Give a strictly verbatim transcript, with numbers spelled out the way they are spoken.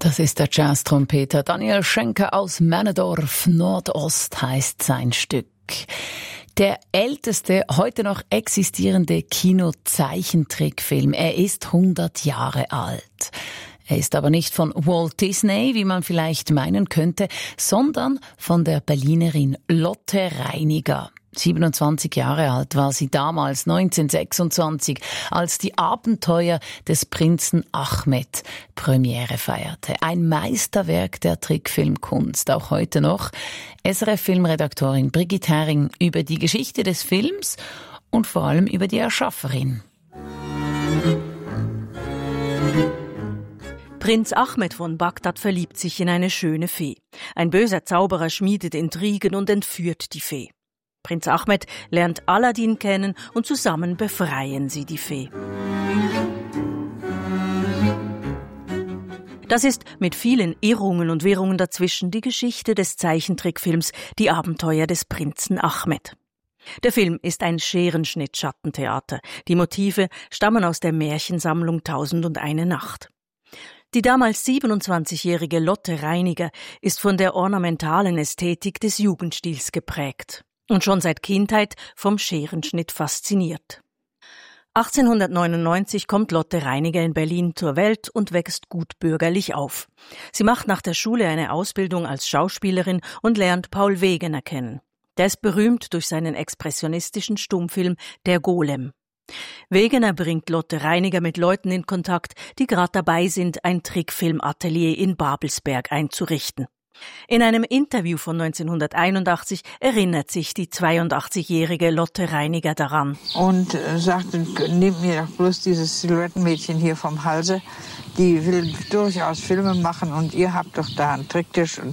Das ist der Jazz-Trompeter Daniel Schenker aus Männedorf. Nordost heißt sein Stück. Der älteste, heute noch existierende Kino-Zeichentrickfilm. Er ist hundert Jahre alt. Er ist aber nicht von Walt Disney, wie man vielleicht meinen könnte, sondern von der Berlinerin Lotte Reiniger. siebenundzwanzig Jahre alt war sie damals, neunzehnhundertsechsundzwanzig, als die Abenteuer des Prinzen Ahmed Premiere feierte. Ein Meisterwerk der Trickfilmkunst, auch heute noch. S R F-Filmredaktorin Brigitte Hering über die Geschichte des Films und vor allem über die Erschafferin. Prinz Ahmed von Bagdad verliebt sich in eine schöne Fee. Ein böser Zauberer schmiedet Intrigen und entführt die Fee. Prinz Ahmed lernt Aladdin kennen und zusammen befreien sie die Fee. Das ist mit vielen Irrungen und Wirrungen dazwischen die Geschichte des Zeichentrickfilms Die Abenteuer des Prinzen Ahmed. Der Film ist ein Scherenschnitt-Schattentheater. Die Motive stammen aus der Märchensammlung Tausend und eine Nacht. Die damals siebenundzwanzigjährige Lotte Reiniger ist von der ornamentalen Ästhetik des Jugendstils geprägt und schon seit Kindheit vom Scherenschnitt fasziniert. achtzehnhundertneunundneunzig kommt Lotte Reiniger in Berlin zur Welt und wächst gut bürgerlich auf. Sie macht nach der Schule eine Ausbildung als Schauspielerin und lernt Paul Wegener kennen. Der ist berühmt durch seinen expressionistischen Stummfilm Der Golem. Wegener bringt Lotte Reiniger mit Leuten in Kontakt, die gerade dabei sind, ein Trickfilmatelier in Babelsberg einzurichten. In einem Interview von neunzehnhunderteinundachtzig erinnert sich die zweiundachtzigjährige Lotte Reiniger daran. Und äh, sagte, nehmt mir doch bloß dieses Silhouettenmädchen hier vom Halse, die will durchaus Filme machen und ihr habt doch da einen Tricktisch und